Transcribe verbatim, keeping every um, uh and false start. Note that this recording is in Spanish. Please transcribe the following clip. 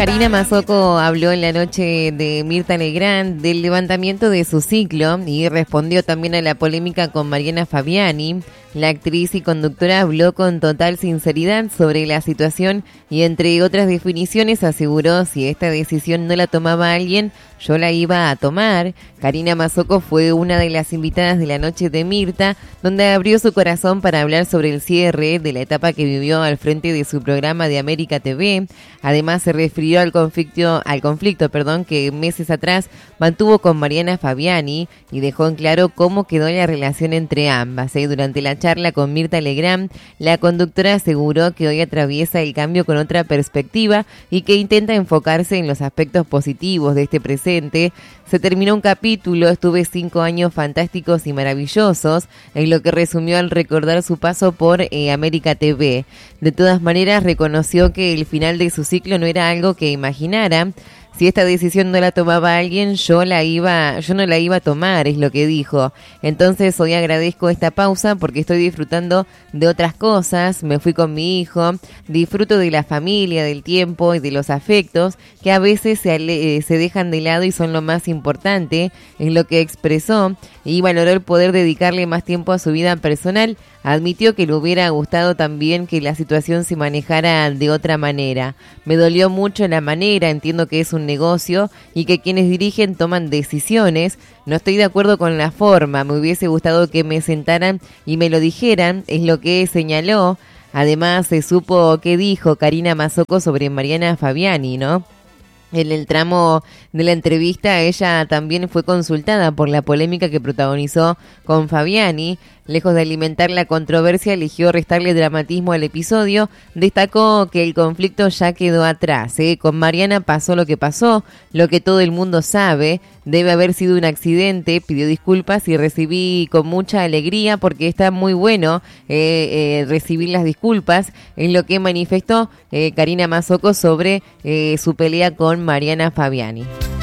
Karina Mazzocco habló en la noche de Mirta Legrand del levantamiento de su ciclo y respondió también a la polémica con Mariana Fabiani. La actriz y conductora habló con total sinceridad sobre la situación y, entre otras definiciones, aseguró: si esta decisión no la tomaba alguien, yo la iba a tomar. Karina Mazzocco fue una de las invitadas de la noche de Mirta, donde abrió su corazón para hablar sobre el cierre de la etapa que vivió al frente de su programa de América T V. Además, se refirió al conflicto, al conflicto, perdón, que meses atrás mantuvo con Mariana Fabiani y dejó en claro cómo quedó la relación entre ambas. ¿eh? Durante la charla con Mirta Legrand, la conductora aseguró que hoy atraviesa el cambio con otra perspectiva y que intenta enfocarse en los aspectos positivos de este presente. Se terminó un capítulo, estuve cinco años fantásticos y maravillosos, en lo que resumió al recordar su paso por eh, América T V. De todas maneras, reconoció que el final de su ciclo no era algo que imaginara. Si esta decisión no la tomaba alguien, yo la iba, yo no la iba a tomar, es lo que dijo. Entonces hoy agradezco esta pausa porque estoy disfrutando de otras cosas. Me fui con mi hijo, disfruto de la familia, del tiempo y de los afectos que a veces se, ale- se dejan de lado y son lo más importante, es lo que expresó, y valoró el poder dedicarle más tiempo a su vida personal. Admitió que le hubiera gustado también que la situación se manejara de otra manera. Me dolió mucho la manera, entiendo que es un negocio y que quienes dirigen toman decisiones. No estoy de acuerdo con la forma, me hubiese gustado que me sentaran y me lo dijeran, es lo que señaló. Además, se supo qué dijo Karina Mazzocco sobre Mariana Fabiani, ¿no? En el tramo de la entrevista, ella también fue consultada por la polémica que protagonizó con Fabiani. Lejos de alimentar la controversia, eligió restarle dramatismo al episodio. Destacó que el conflicto ya quedó atrás. ¿eh? Con Mariana pasó lo que pasó, lo que todo el mundo sabe. Debe haber sido un accidente. Pidió disculpas y recibí con mucha alegría porque está muy bueno eh, eh, recibir las disculpas. En lo que manifestó eh, Karina Mazzocco sobre eh, su pelea con Mariana Fabiani.